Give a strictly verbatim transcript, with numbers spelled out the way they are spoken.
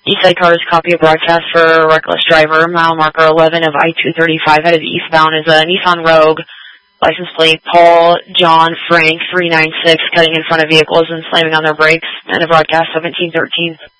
Eastside Cars, copy of broadcast for reckless driver, mile marker eleven of I two thirty-five, headed eastbound is a Nissan Rogue, license plate Paul John Frank three nine six, cutting in front of vehicles and slamming on their brakes, and a broadcast seventeen thirteen.